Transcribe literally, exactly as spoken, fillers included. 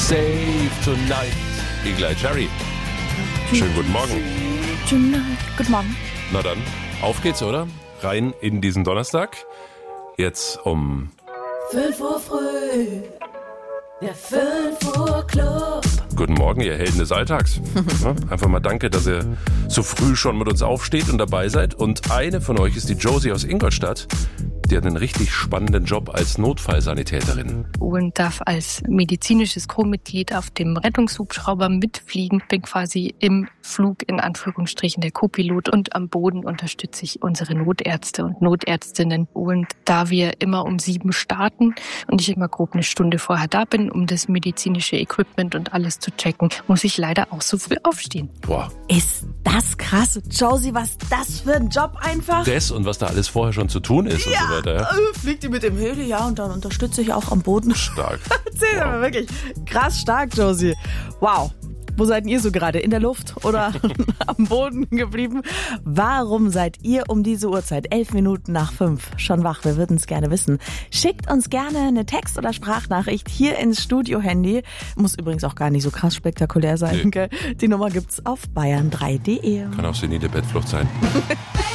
Save Tonight. Eagle Eye Cherry. Schönen guten Morgen. Guten Morgen. Na dann, auf geht's, oder? Rein in diesen Donnerstag. Jetzt um fünf Uhr früh, der fünf Uhr Club. Guten Morgen, ihr Helden des Alltags. Ja, einfach mal danke, dass ihr so früh schon mit uns aufsteht und dabei seid. Und eine von euch ist die Josie aus Ingolstadt. Die hat einen richtig spannenden Job als Notfallsanitäterin. Und darf als medizinisches Crewmitglied auf dem Rettungshubschrauber mitfliegen. Bin quasi im Flug in Anführungsstrichen der Co-Pilot und am Boden unterstütze ich unsere Notärzte und Notärztinnen. Und da wir immer um sieben starten und ich immer grob eine Stunde vorher da bin, um das medizinische Equipment und alles zu checken, muss ich leider auch so früh aufstehen. Boah. Ist das krass. Josie, was das für ein Job einfach? Das und was da alles vorher schon zu tun ist ja, und so weiter. Ja, äh, fliegt die mit dem Heli, ja, und dann unterstütze ich auch am Boden. Stark. Erzähl Wow. aber wirklich krass stark, Josie. Wow. Wo seid ihr so gerade? In der Luft oder am Boden geblieben? Warum seid ihr um diese Uhrzeit, elf Minuten nach fünf, schon wach? Wir würden es gerne wissen. Schickt uns gerne eine Text- oder Sprachnachricht hier ins Studio-Handy. Muss übrigens auch gar nicht so krass spektakulär sein. Nee. Gell? Die Nummer gibt's auf bayern drei punkt de. Kann auch senile Bettflucht sein.